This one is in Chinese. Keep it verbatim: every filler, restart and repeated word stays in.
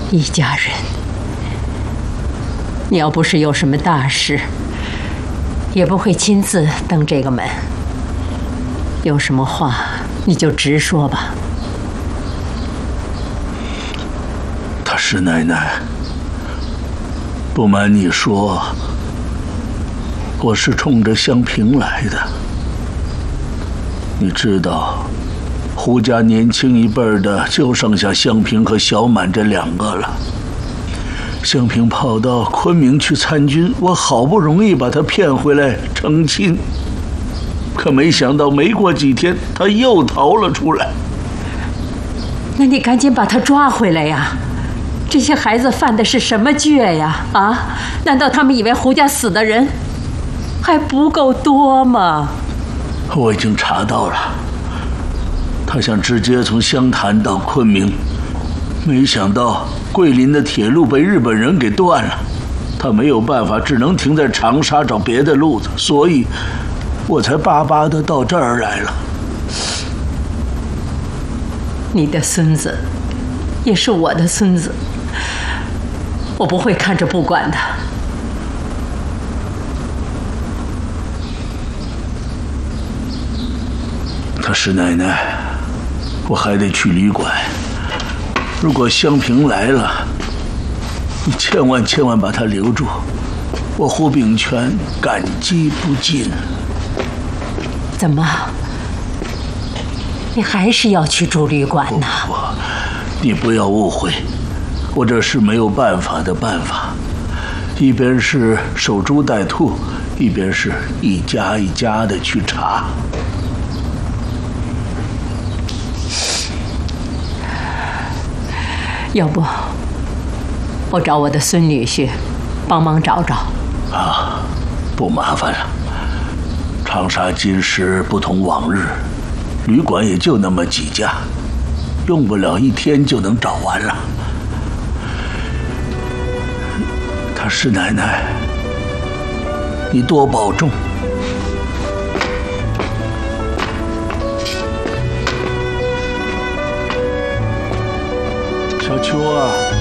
一家人，你要不是有什么大事，也不会亲自登这个门。有什么话你就直说吧。 他是奶奶，不瞒你说，我是冲着香萍来的。你知道，胡家年轻一辈的就剩下香萍和小满这两个了。香萍跑到昆明去参军，我好不容易把她骗回来成亲，可没想到没过几天，她又逃了出来。 那你赶紧把她抓回来呀！这些孩子犯的是什么罪呀？啊？难道他们以为胡家死的人还不够多吗？ 我已经查到了，他想直接从湘潭到昆明，没想到桂林的铁路被日本人给断了，他没有办法，只能停在长沙找别的路子，所以我才巴巴的到这儿来了。 你的孙子也是我的孙子，我不会看着不管的。 他是奶奶，我还得去旅馆。如果香萍来了，你千万千万把她留住，我胡秉权感激不尽。 怎么？你还是要去住旅馆呢？ 不不，你不要误会，我这是没有办法的办法。一边是守株待兔，一边是一家一家的去查。 要不，我找我的孙女婿帮忙找找。 啊，不麻烦了。长沙今时不同往日，旅馆也就那么几家，用不了一天就能找完了。他是奶奶，你多保重。小秋啊。